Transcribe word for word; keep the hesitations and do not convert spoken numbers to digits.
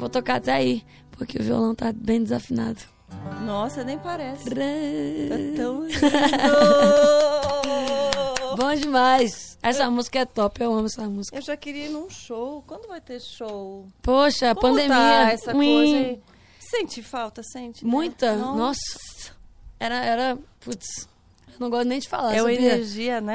vou tocar até aí, porque o violão tá bem desafinado. Nossa, nem parece. Tá tão lindo. Bom demais. Essa música é top, eu amo essa música. Eu já queria ir num show. Quando vai ter show? Poxa, Como pandemia. tá essa Ui. coisa aí? Sente falta, sente? Né? Muita. Nossa. Nossa. Era, era, putz, eu não gosto nem de falar. É uma sabia? energia, né?